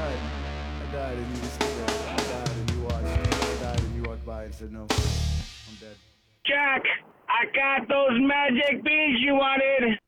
I died and you just stood there. I died and you watched. I died and you walked by and said, no, I'm dead. Jack, I got those magic beans you wanted.